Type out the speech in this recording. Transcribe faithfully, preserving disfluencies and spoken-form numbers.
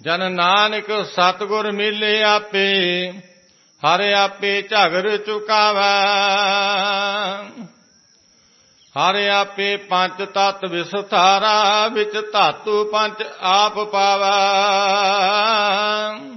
ਜਨ ਨਾਨਕ ਸਤਿਗੁਰ ਮਿਲੇ ਆਪੇ, ਹਰ ਆਪੇ ਝਗਰ ਚੁਕਾਵੈ। ਹਰ ਆਪੇ ਪੰਜ ਤਤ ਵਿਸਥਾਰਾ, ਵਿੱਚ ਧਾਤੂ ਪੰਜ ਆਪ ਪਾਵੈ।